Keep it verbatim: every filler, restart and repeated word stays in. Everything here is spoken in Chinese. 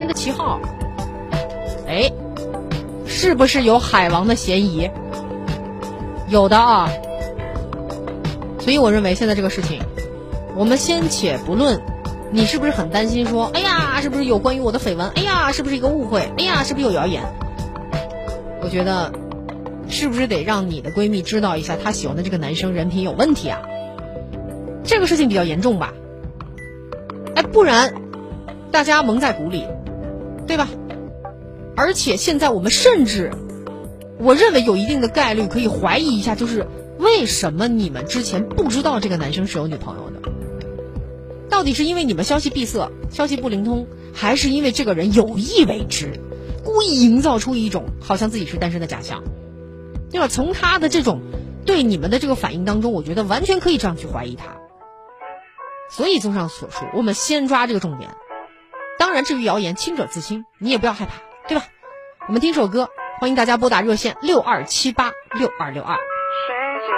的旗号，哎，是不是有海王的嫌疑？有的啊。所以我认为现在这个事情，我们先且不论你是不是很担心说，哎呀，是不是有关于我的绯闻？哎呀，是不是一个误会？哎呀，是不是有谣言？我觉得是不是得让你的闺蜜知道一下，她喜欢的这个男生人品有问题啊？这个事情比较严重吧？哎，不然大家蒙在鼓里，对吧？而且现在我们甚至，我认为有一定的概率可以怀疑一下，就是为什么你们之前不知道这个男生是有女朋友的？到底是因为你们消息闭塞、消息不灵通，还是因为这个人有意为之，故意营造出一种好像自己是单身的假象，对吧？从他的这种对你们的这个反应当中，我觉得完全可以这样去怀疑他。所以综上所述，我们先抓这个重点。当然至于谣言，清者自清，你也不要害怕，对吧？我们听首歌，欢迎大家拨打热线六二七八六二六二。